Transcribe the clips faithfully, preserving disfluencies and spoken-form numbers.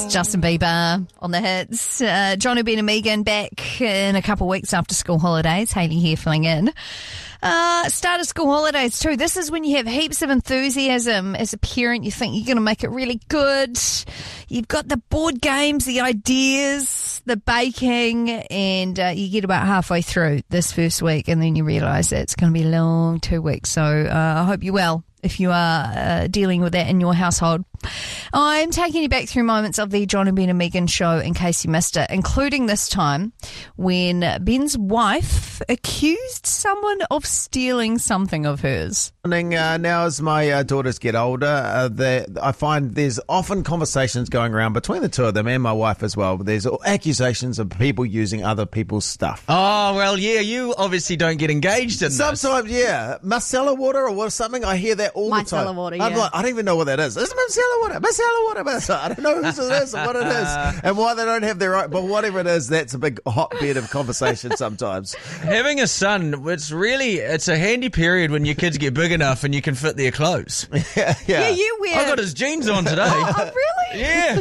It's Justin Bieber on the hits. Uh, Jono, Ben and Megan back in a couple of weeks after school holidays. Hayley here filling in. Uh, start of school holidays too. This is when you have heaps of enthusiasm as a parent. You think you're going to make it really good. You've got the board games, the ideas, the baking, and uh, you get about halfway through this first week and then you realise that it's going to be a long two weeks. So uh, I hope you're well if you are uh, dealing with that in your household. I'm taking you back through moments of the John and Ben and Megan show in case you missed it, including this time when Ben's wife accused someone of stealing something of hers. Uh, now as my uh, daughters get older, uh, I find there's often conversations going around between the two of them and my wife as well. There's accusations of people using other people's stuff. Oh, well, yeah, you obviously don't get engaged in this. Sometimes, yeah. Micellar water or what, something, I hear that all the time. Micellar water, I'm yeah. like, I don't even know what that is. Is it micellar water? Micellar water? Micellar. I don't know whose it is or what it is and why they don't have their right. But whatever it is, that's a big hotbed of conversation sometimes. Having a son, it's really, it's a handy period when your kids get big enough and you can fit their clothes. yeah, yeah. Yeah, you wear... I got his jeans on today. Oh, really? Yeah.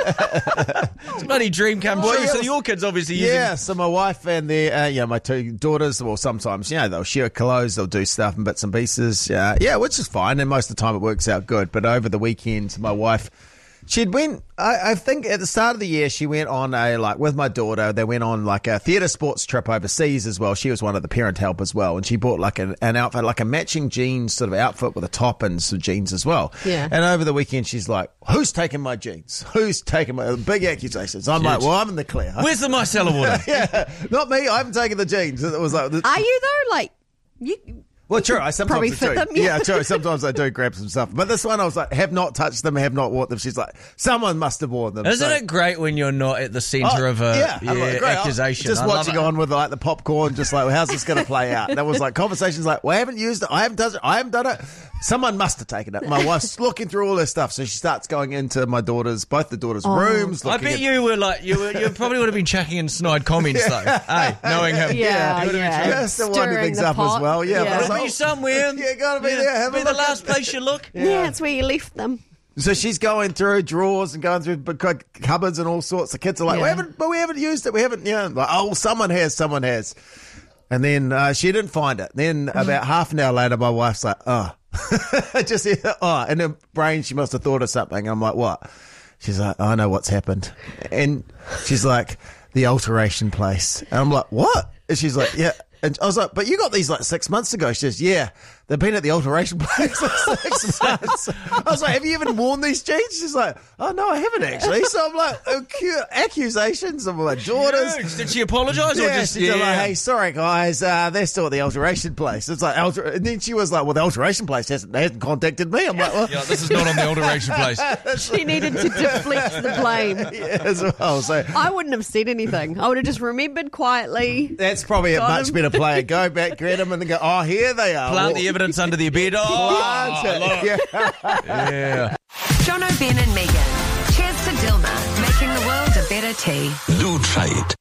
It's a bloody dream come true. Well, yeah, so your kids obviously using... Yeah, so my wife and their, uh, yeah, my two daughters, well, sometimes, you know, they'll share clothes, they'll do stuff and bits and pieces. Uh, yeah, which is fine, and most of the time it works out good. But over the weekend, my wife, she'd went, I, I think at the start of the year, she went on a, like, with my daughter, they went on like a theatre sports trip overseas as well. She was one of the parent help as well. And she bought like an, an outfit, like a matching jeans sort of outfit with a top and some jeans as well. Yeah. And over the weekend, she's like, who's taking my jeans? Who's taking my, big accusations. I'm Huge. like, well, I'm in the clear. Where's the micellar water? Yeah, not me. I haven't taken the jeans. It was like, Are you though? Like, you... well, true. I sometimes Probably do. fit them, yeah. yeah, true. Sometimes I do grab some stuff. But this one, I was like, have not touched them, have not worn them. She's like, someone must have worn them. Isn't so, it great when you're not at the centre Oh, of a yeah, yeah, I'm like, great. accusation? Just I love watching it. on with like the popcorn, just like, well, how's this going to play out? And that was like conversations like, well, I haven't used it, I haven't touched it, I haven't done it. Someone must have taken it. My wife's looking through all this stuff, so she starts going into my daughter's, both the daughters' Oh. rooms. I looking bet at, you were like, you were, you probably would have been chucking in snide comments though. Hey, knowing him. Yeah, You would have been yeah. trying- just to wind Stirring things the up pot. as well. Yeah, Yeah. but I was Gotta like, be somewhere. Yeah, gotta be Yeah, there. Have a be the look last at- place you look. Yeah, it's where you left them. So she's going through drawers and going through big cupboards and all sorts. The kids are like, Yeah. we haven't, but we haven't used it. We haven't, you know, like, oh, someone has, someone has. And then uh, she didn't find it. Then about half an hour later, my wife's like, oh, just, oh, in her brain, she must have thought of something. I'm like, what? She's like, I know what's happened. And she's like, the alteration place. And I'm like, what? And she's like, yeah. And I was like, but you got these like six months ago. She says, yeah, they've been at the alteration place for six months. I was like, have you even worn these jeans? She's like, oh, no, I haven't actually. So I'm like, accu- accusations of my daughters. Huge. Did she apologise or Yeah, just she's yeah? like, hey, sorry guys, uh, they're still at the alteration place. It's like, alter- and then she was like, well, the alteration place hasn't, they hasn't contacted me. I'm like, well, Yeah, this is not on the alteration place. She needed to deflect the blame. yeah, as well. So I wouldn't have said anything. I would have just remembered quietly. that's probably a Got much him. better play. Go back, grab them, and then go, oh, here they are. Plant Well, the evidence under the bed. Oh, plant it. look. Yeah. Yeah. Jono, Ben and Megan. Cheers to Dilma, making the world a better tea. Loo Trade.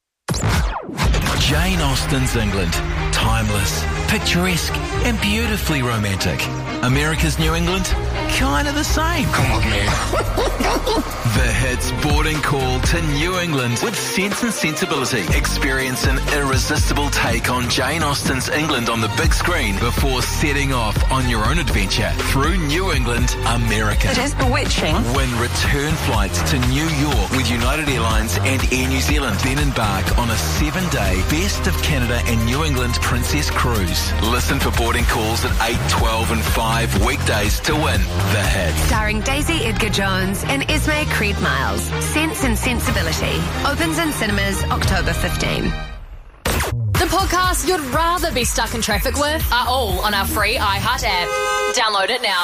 Jane Austen's England. Timeless, picturesque, and beautifully romantic. America's New England? Kind of the same. Come on, man. The hits boarding call to New England with Sense and Sensibility. Experience an irresistible take on Jane Austen's England on the big screen before setting off on your own adventure through New England, America. It is bewitching. Win return flights to New York with United Airlines and Air New Zealand. Then embark on a seven-day Best of Canada and New England Princess Cruise. Listen for boarding calls at eight, twelve and five weekdays to win the hit. Starring Daisy Edgar Jones and Esme Creed Miles. Sense and Sensibility. Opens in cinemas October fifteenth. The podcasts you'd rather be stuck in traffic with are all on our free iHeart app. Download it now.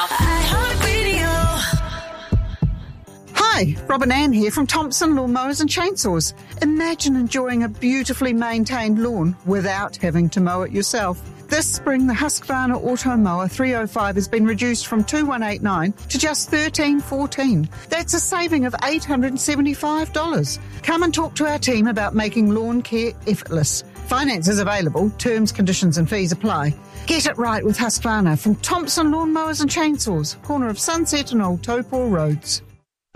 Hi, Robin Ann here from Thompson Lawnmowers and Chainsaws. Imagine enjoying a beautifully maintained lawn without having to mow it yourself. This spring, the Husqvarna Auto Mower three oh five has been reduced from two thousand one hundred eighty-nine dollars to just one thousand three hundred fourteen dollars. That's a saving of eight hundred seventy-five dollars. Come and talk to our team about making lawn care effortless. Finance is available. Terms, conditions and fees apply. Get it right with Husqvarna from Thompson Lawnmowers and Chainsaws, corner of Sunset and Old Taupo Roads.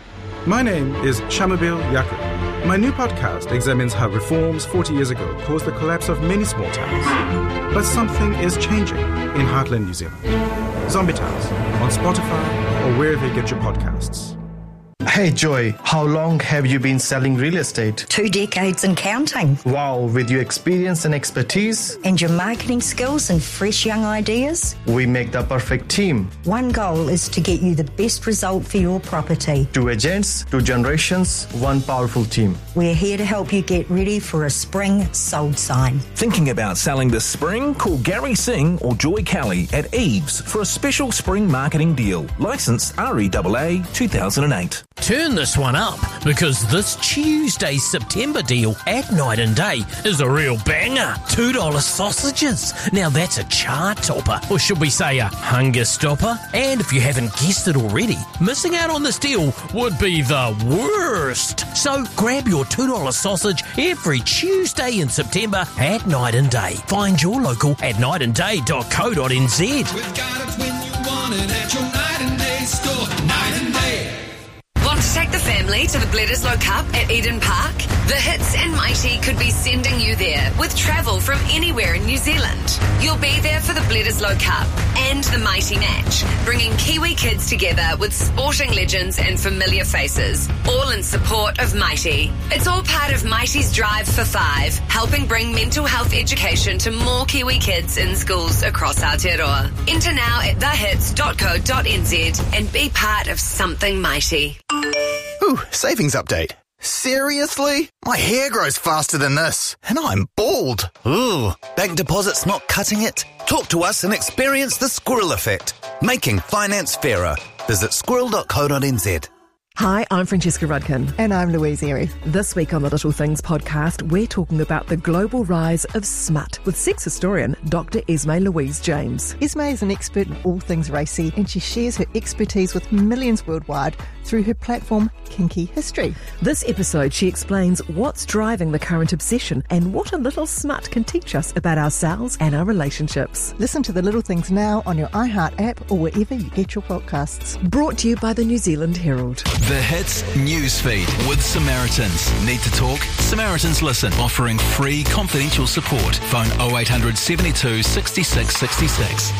My name is Shamabil Yacob. My new podcast examines how reforms forty years ago caused the collapse of many small towns. But something is changing in Heartland, New Zealand. Zombie Towns, on Spotify or wherever you get your podcasts. Hey Joy, how long have you been selling real estate? Two decades and counting. Wow, with your experience and expertise and your marketing skills and fresh young ideas, we make the perfect team. One goal is to get you the best result for your property. Two agents, two generations, one powerful team. We're here to help you get ready for a spring sold sign. Thinking about selling this spring? Call Gary Singh or Joy Kelly at Eves for a special spring marketing deal. Licence R E A A two thousand eight. Turn this one up, because this Tuesday's September deal at Night and Day is a real banger. two dollars sausages. Now that's a chart topper, or should we say a hunger stopper? And if you haven't guessed it already, missing out on this deal would be the worst. So grab your two dollars sausage every Tuesday in September at Night and Day. Find your local at night and day dot co dot n z. We've got it when you want it at your Night and Day store. Night and Day. Want to take the family to the Bledisloe Cup at Eden Park? The Hits and Mighty could be sending you there with travel from anywhere in New Zealand. You'll be there for the Bledisloe Cup and the Mighty match, bringing Kiwi kids together with sporting legends and familiar faces, all in support of Mighty. It's all part of Mighty's Drive for Five, helping bring mental health education to more Kiwi kids in schools across Aotearoa. Enter now at the hits dot co dot n z and be part of something mighty. Ooh, savings update. Seriously? My hair grows faster than this, and I'm bald. Ooh, bank deposits not cutting it? Talk to us and experience the squirrel effect. Making finance fairer. Visit squirrel dot co dot n z. Hi, I'm Francesca Rudkin. And I'm Louise Airy. This week on the Little Things podcast, we're talking about the global rise of smut with sex historian Doctor Esme Louise James. Esme is an expert in all things racy, and she shares her expertise with millions worldwide through her platform Kinky History. This episode, she explains what's driving the current obsession and what a little smut can teach us about ourselves and our relationships. Listen to The Little Things now on your iHeart app or wherever you get your podcasts. Brought to you by the New Zealand Herald. The Hits Newsfeed with Samaritans. Need to talk? Samaritans Listen, offering free confidential support. Phone oh eight hundred seventy-two sixty-six sixty-six.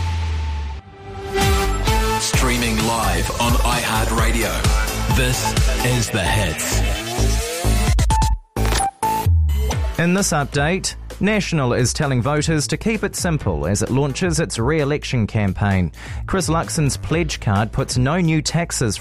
Streaming live on iHeartRadio. This is The Hits. In this update, National is telling voters to keep it simple as it launches its re-election campaign. Chris Luxon's pledge card puts no new taxes